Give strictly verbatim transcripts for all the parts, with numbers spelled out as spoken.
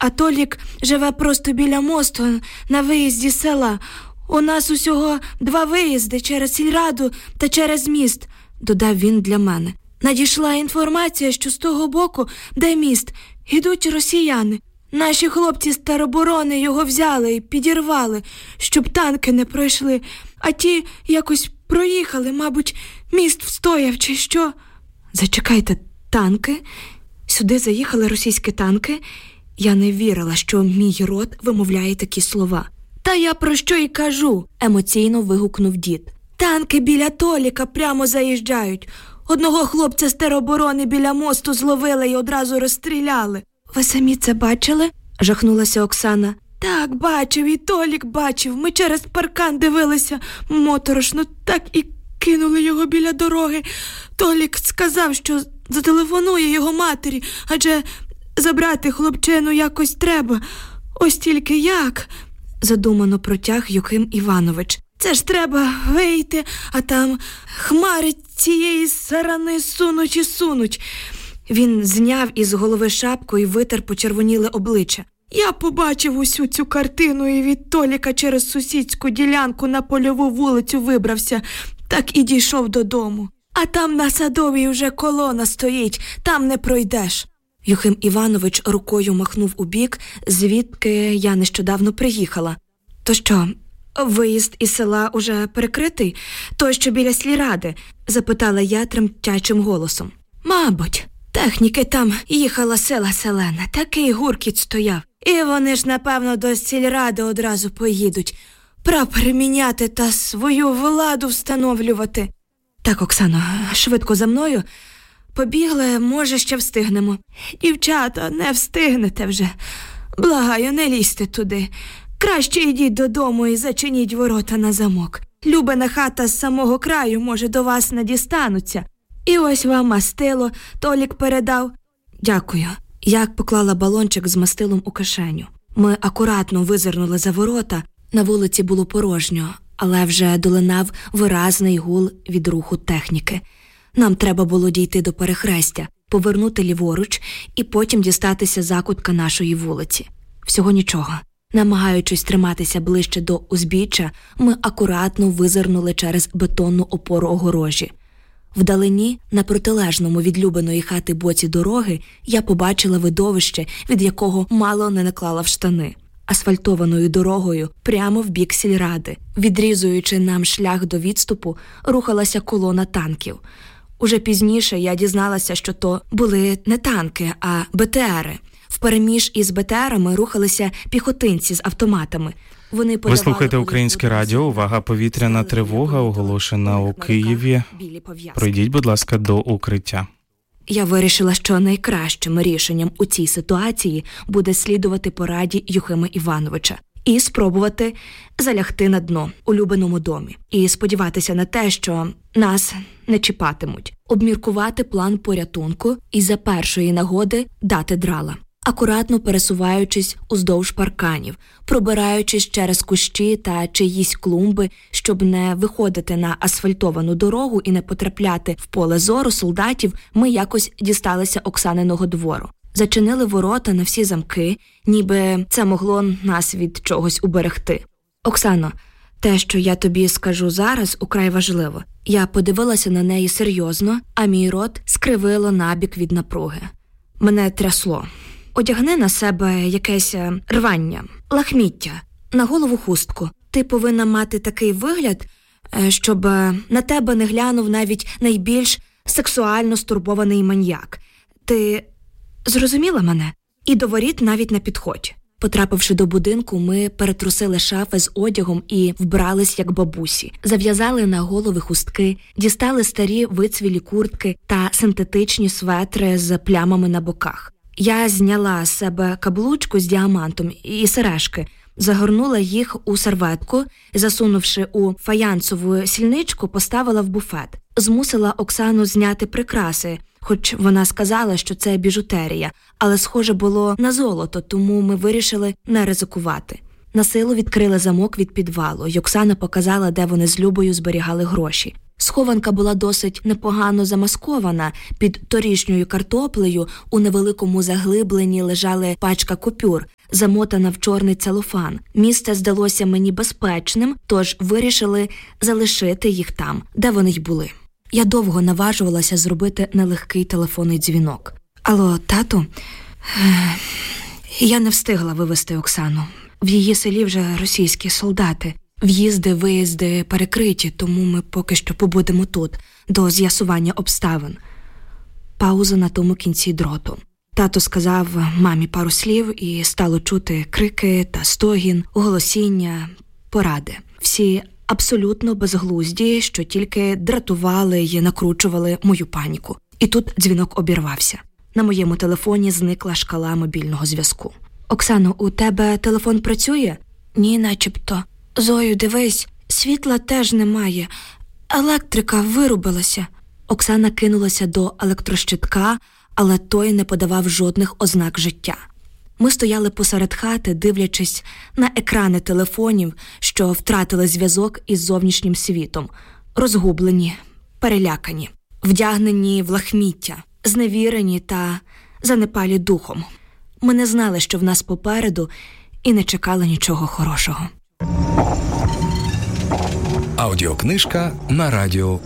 а Толік живе просто біля мосту на виїзді з села. У нас усього два виїзди через сільраду та через міст, додав він для мене. Надійшла інформація, що з того боку, де міст, ідуть росіяни. Наші хлопці з тероборони його взяли і підірвали, щоб танки не пройшли, а ті якось проїхали, мабуть, міст встояв чи що. Зачекайте, танки? Сюди заїхали російські танки? Я не вірила, що мій рот вимовляє такі слова. Та я про що й кажу, емоційно вигукнув дід. Танки біля Толіка прямо заїжджають. Одного хлопця з тероборони біля мосту зловили і одразу розстріляли. Ви самі це бачили? Жахнулася Оксана. Так, бачив, і Толік бачив. Ми через паркан дивилися моторошно, так і кинули його біля дороги. Толік сказав, що зателефонує його матері, адже забрати хлопчину якось треба. Ось тільки як? Задумано протяг Юхим Іванович. Це ж треба вийти, а там хмари цієї сарани сунуть і сунуть. Він зняв із голови шапку і витер почервоніле обличчя. Я побачив усю цю картину і від Толіка через сусідську ділянку на Польову вулицю вибрався, так і дійшов додому. А там на Садовій вже колона стоїть, там не пройдеш. Юхим Іванович рукою махнув у бік, звідки я нещодавно приїхала. То що, виїзд із села уже перекритий? Той, що біля сільради? Запитала я тремтячим голосом. Мабуть. Техніки там їхала села селена, такий гуркіт стояв. І вони ж, напевно, до сільради одразу поїдуть. Прапори міняти та свою владу встановлювати. Так, Оксано, швидко за мною. Побігли, може, ще встигнемо. Дівчата, не встигнете вже. Благаю, не лізьте туди. Краще йдіть додому і зачиніть ворота на замок. Любина хата з самого краю, може, до вас не дістануться. І ось вам мастило, Толік передав. Дякую. Я поклала балончик з мастилом у кишеню. Ми акуратно визирнули за ворота. На вулиці було порожньо, але вже долинав виразний гул від руху техніки. Нам треба було дійти до перехрестя, повернути ліворуч і потім дістатися закутка нашої вулиці. Всього нічого. Намагаючись триматися ближче до узбіччя, ми акуратно визирнули через бетонну опору огорожі. Вдалині, на протилежному від Любиної хати боці дороги, я побачила видовище, від якого мало не наклала в штани. Асфальтованою дорогою прямо в бік сільради, відрізуючи нам шлях до відступу, рухалася колона танків. Уже пізніше я дізналася, що то були не танки, а БТРи. Впереміж із БТРами рухалися піхотинці з автоматами. Вони Ви слухаєте Українське радіо. Увага, повітряна тривога оголошена у Києві. Пройдіть, будь ласка, до укриття. Я вирішила, що найкращим рішенням у цій ситуації буде слідувати пораді Юхима Івановича і спробувати залягти на дно у Любиному домі. І сподіватися на те, що нас не чіпатимуть. Обміркувати план порятунку і за першої нагоди дати драла. Акуратно пересуваючись уздовж парканів, пробираючись через кущі та чиїсь клумби, щоб не виходити на асфальтовану дорогу і не потрапляти в поле зору солдатів, ми якось дісталися Оксаниного двору. Зачинили ворота на всі замки, ніби це могло нас від чогось уберегти. Оксано, те, що я тобі скажу зараз, украй важливо. Я подивилася на неї серйозно, а мій рот скривило набік від напруги. Мене трясло. Одягни на себе якесь рвання, лахміття, на голову хустку. Ти повинна мати такий вигляд, щоб на тебе не глянув навіть найбільш сексуально стурбований маньяк. Ти зрозуміла мене? І до воріт навіть не підходь. Потрапивши до будинку, ми перетрусили шафи з одягом і вбрались як бабусі. Зав'язали на голови хустки, дістали старі вицвілі куртки та синтетичні светри з плямами на боках. Я зняла з себе каблучку з діамантом і сережки, загорнула їх у серветку, засунувши у фаянсову сільничку, поставила в буфет. Змусила Оксану зняти прикраси, хоч вона сказала, що це біжутерія, але схоже було на золото, тому ми вирішили не ризикувати. Насилу відкрили замок від підвалу, й Оксана показала, де вони з Любою зберігали гроші. Схованка була досить непогано замаскована. Під торішньою картоплею у невеликому заглибленні лежали пачка купюр, замотана в чорний целофан. Місце здалося мені безпечним, тож вирішили залишити їх там, де вони й були. Я довго наважувалася зробити нелегкий телефонний дзвінок. Алло, тату? Я не встигла вивезти Оксану. В її селі вже російські солдати. В'їзди, виїзди перекриті, тому ми поки що побудемо тут, до з'ясування обставин. Пауза на тому кінці дроту. Тато сказав мамі пару слів, і стало чути крики та стогін, голосіння, поради. Всі абсолютно безглузді, що тільки дратували й накручували мою паніку. І тут дзвінок обірвався. На моєму телефоні зникла шкала мобільного зв'язку. «Оксано, у тебе телефон працює?» «Ні, начебто». «Зою, дивись, світла теж немає. Електрика вирубилася». Оксана кинулася до електрощитка, але той не подавав жодних ознак життя. Ми стояли посеред хати, дивлячись на екрани телефонів, що втратили зв'язок із зовнішнім світом. Розгублені, перелякані, вдягнені в лахміття, зневірені та занепалі духом. Ми не знали, що в нас попереду, і не чекали нічого хорошого. Аудіокнижка на радіо.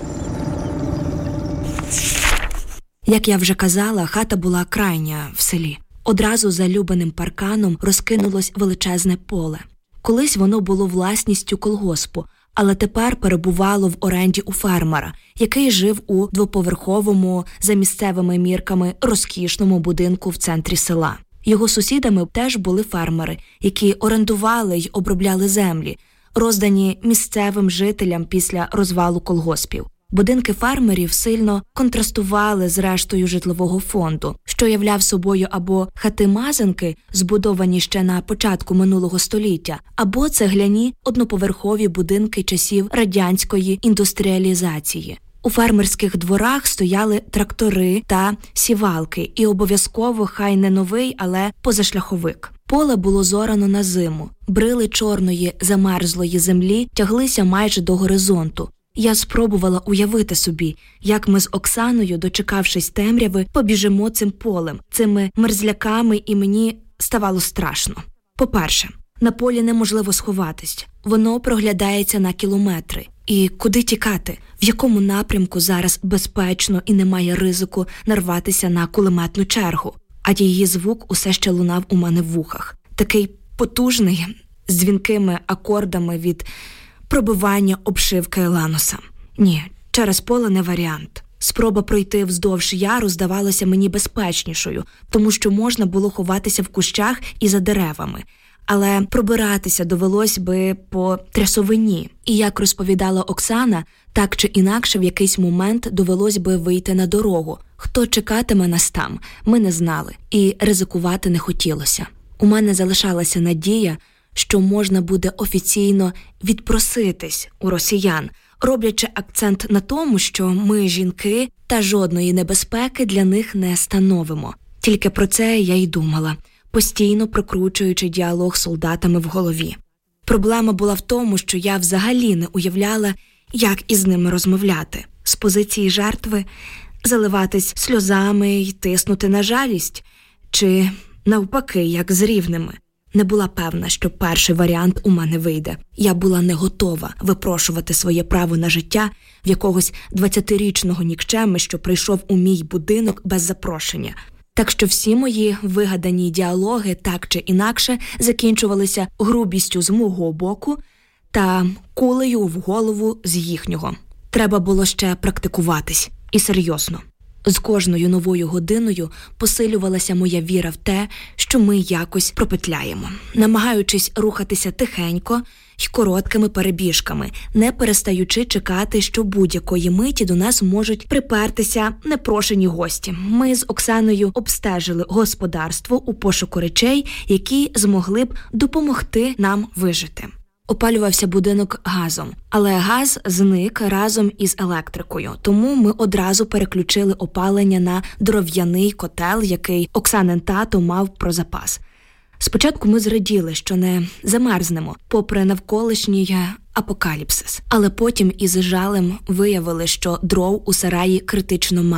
Як я вже казала, хата була крайня в селі. Одразу за любеним парканом розкинулось величезне поле. Колись воно було власністю колгоспу, але тепер перебувало в оренді у фермера, який жив у двоповерховому, за місцевими мірками, розкішному будинку в центрі села. Його сусідами теж були фермери, які орендували й обробляли землі, роздані місцевим жителям після розвалу колгоспів. Будинки фермерів сильно контрастували з рештою житлового фонду, що являв собою або хати-мазанки, збудовані ще на початку минулого століття, або цегляні одноповерхові будинки часів радянської індустріалізації. У фермерських дворах стояли трактори та сівалки, і обов'язково хай не новий, але позашляховик. Поле було зорано на зиму. Брили чорної замерзлої землі тяглися майже до горизонту. Я спробувала уявити собі, як ми з Оксаною, дочекавшись темряви, побіжимо цим полем, цими мерзляками, і мені ставало страшно. По-перше, на полі неможливо сховатись. Воно проглядається на кілометри. І куди тікати? В якому напрямку зараз безпечно і немає ризику нарватися на кулеметну чергу? А її звук усе ще лунав у мене в вухах. Такий потужний, з дзвінкими акордами від пробивання обшивки ланоса. Ні, через поле не варіант. Спроба пройти вздовж яру здавалася мені безпечнішою, тому що можна було ховатися в кущах і за деревами. Але пробиратися довелось би по трясовині. І, як розповідала Оксана, так чи інакше в якийсь момент довелось би вийти на дорогу. Хто чекатиме нас там, ми не знали. І ризикувати не хотілося. У мене залишалася надія, що можна буде офіційно відпроситись у росіян, роблячи акцент на тому, що ми, жінки, та жодної небезпеки для них не становимо. Тільки про це я й думала, постійно прокручуючи діалог з солдатами в голові. Проблема була в тому, що я взагалі не уявляла, як із ними розмовляти. З позиції жертви заливатись сльозами й тиснути на жалість, чи навпаки, як з рівними. Не була певна, що перший варіант у мене вийде. Я була не готова випрошувати своє право на життя в якогось двадцятирічного нікчеми, що прийшов у мій будинок без запрошення. Так що всі мої вигадані діалоги так чи інакше закінчувалися грубістю з мого боку та кулею в голову з їхнього. Треба було ще практикуватись. І серйозно. З кожною новою годиною посилювалася моя віра в те, що ми якось пропетляємо, намагаючись рухатися тихенько й короткими перебіжками, не перестаючи чекати, що будь-якої миті до нас можуть припертися непрошені гості. Ми з Оксаною обстежили господарство у пошуку речей, які змогли б допомогти нам вижити. Опалювався будинок газом, але газ зник разом із електрикою, тому ми одразу переключили опалення на дров'яний котел, який Оксанин тато мав про запас. Спочатку ми зраділи, що не замерзнемо, попри навколишній апокаліпсис, але потім із жалем виявили, що дров у сараї критично мало.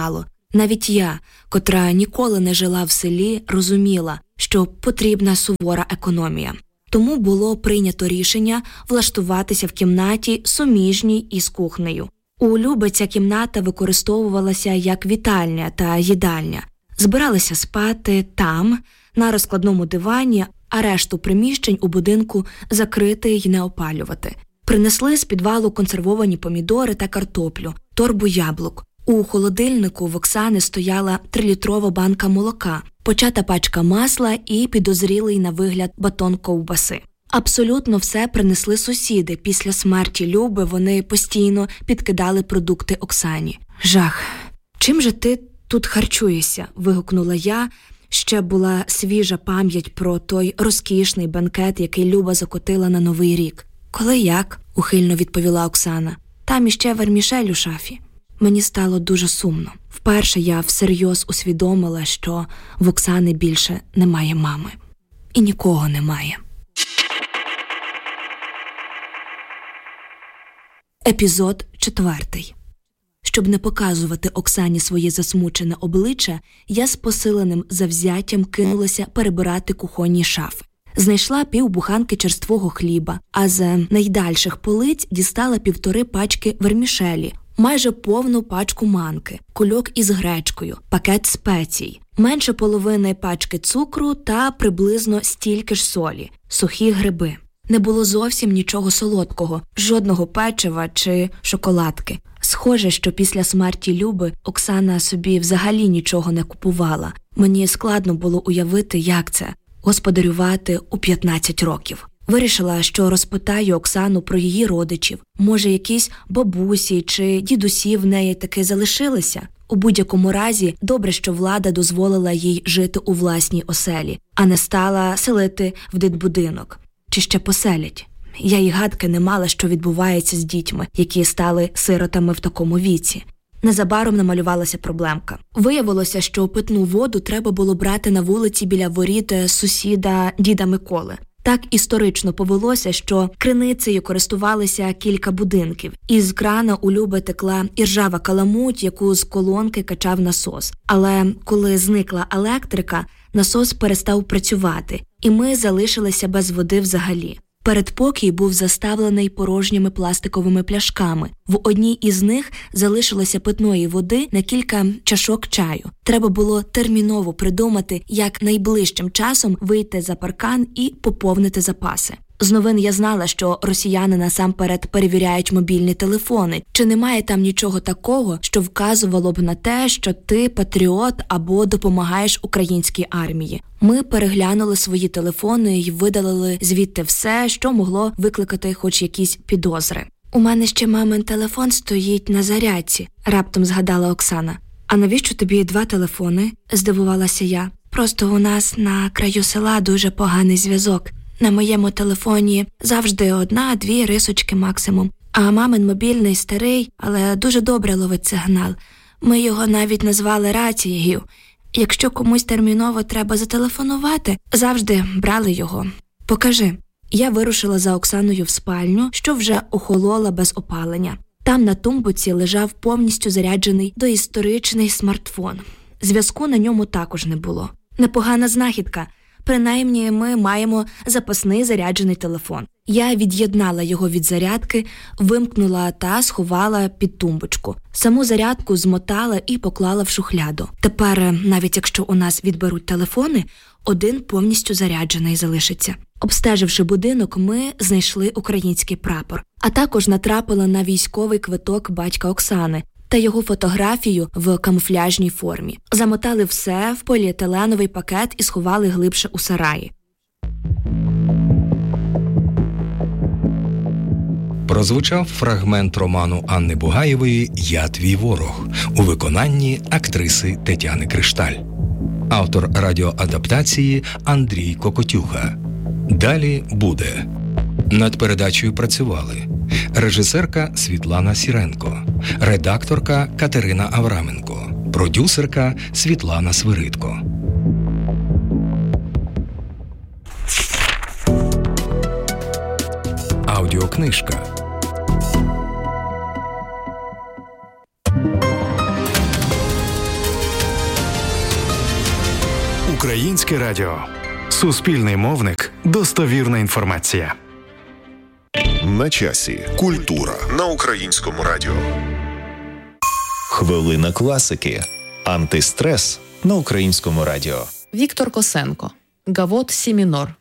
Навіть я, котра ніколи не жила в селі, розуміла, що потрібна сувора економія. Тому було прийнято рішення влаштуватися в кімнаті, суміжній із кухнею. У Люби ця кімната використовувалася як вітальня та їдальня. Збиралися спати там, на розкладному дивані, а решту приміщень у будинку закрити й не опалювати. Принесли з підвалу консервовані помідори та картоплю, торбу яблук. У холодильнику в Оксани стояла трилітрова банка молока, почата пачка масла і підозрілий на вигляд батон ковбаси. Абсолютно все принесли сусіди. Після смерті Люби вони постійно підкидали продукти Оксані. Жах. Чим же ти тут харчуєшся? Вигукнула я. Ще була свіжа пам'ять про той розкішний бенкет, який Люба закотила на Новий рік. Коли як? Ухильно відповіла Оксана. Там іще вермішель у шафі. Мені стало дуже сумно. Вперше я всерйоз усвідомила, що в Оксани більше немає мами. І нікого немає. Епізод четвертий. Щоб не показувати Оксані своє засмучене обличчя, я з посиленим завзяттям кинулася перебирати кухонні шафи. Знайшла півбуханки черствого хліба, а з найдальших полиць дістала півтори пачки вермішелі, майже повну пачку манки, кульок із гречкою, пакет спецій, менше половини пачки цукру та приблизно стільки ж солі, сухі гриби. Не було зовсім нічого солодкого, жодного печива чи шоколадки. Схоже, що після смерті Люби Оксана собі взагалі нічого не купувала. Мені складно було уявити, як це – господарювати у п'ятнадцять років. Вирішила, що розпитаю Оксану про її родичів. Може, якісь бабусі чи дідусі в неї таки залишилися? У будь-якому разі, добре, що влада дозволила їй жити у власній оселі, а не стала селити в дитбудинок. Чи ще поселять? Я й гадки не мала, що відбувається з дітьми, які стали сиротами в такому віці. Незабаром намалювалася проблемка. Виявилося, що питну воду треба було брати на вулиці біля воріт сусіда діда Миколи. Так історично повелося, що криницею користувалися кілька будинків. Із крана у Люби текла іржава каламуть, яку з колонки качав насос. Але коли зникла електрика, насос перестав працювати, і ми залишилися без води взагалі. Передпокій був заставлений порожніми пластиковими пляшками. В одній із них залишилося питної води на кілька чашок чаю. Треба було терміново придумати, як найближчим часом вийти за паркан і поповнити запаси. З новин я знала, що росіяни насамперед перевіряють мобільні телефони. Чи немає там нічого такого, що вказувало б на те, що ти патріот або допомагаєш українській армії? Ми переглянули свої телефони і видалили звідти все, що могло викликати хоч якісь підозри. «У мене ще мамин телефон стоїть на зарядці», – раптом згадала Оксана. «А навіщо тобі два телефони?» – здивувалася я. «Просто у нас на краю села дуже поганий зв'язок. На моєму телефоні завжди одна-дві рисочки максимум. А мамин мобільний старий, але дуже добре ловить сигнал. Ми його навіть назвали рацією. Якщо комусь терміново треба зателефонувати, завжди брали його. Покажи». Я вирушила за Оксаною в спальню, що вже охолола без опалення. Там на тумбуці лежав повністю заряджений доісторичний смартфон. Зв'язку на ньому також не було. Непогана знахідка. Принаймні, ми маємо запасний заряджений телефон. Я від'єднала його від зарядки, вимкнула та сховала під тумбочку. Саму зарядку змотала і поклала в шухляду. Тепер, навіть якщо у нас відберуть телефони, один повністю заряджений залишиться. Обстеживши будинок, ми знайшли український прапор, а також натрапили на військовий квиток батька Оксани та його фотографію в камуфляжній формі. Замотали все в поліетиленовий пакет і сховали глибше у сараї. Прозвучав фрагмент роману Анни Бугаєвої «Я твій ворог» у виконанні актриси Тетяни Кришталь. Автор радіоадаптації Андрій Кокотюха. Далі буде. Над передачею працювали режисерка Світлана Сіренко, редакторка Катерина Авраменко, продюсерка Світлана Свиридко. Аудіокнижка. Українське радіо. Суспільний мовник. Достовірна інформація. На часі. Культура на Українському радіо. Хвилина класики. Антистрес на Українському радіо. Віктор Косенко. Гавот Сі мінор.